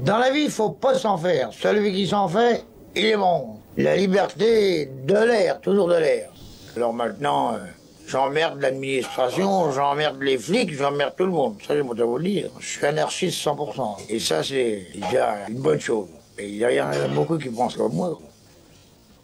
Dans la vie, il faut pas s'en faire. Celui qui s'en fait, il est bon. La liberté, de l'air, toujours de l'air. Alors maintenant, j'emmerde l'administration, j'emmerde les flics, j'emmerde tout le monde. Ça, j'ai pas à vous le dire. Je suis anarchiste 100%. Et ça, c'est déjà une bonne chose. Et il y en a beaucoup qui pensent comme moi.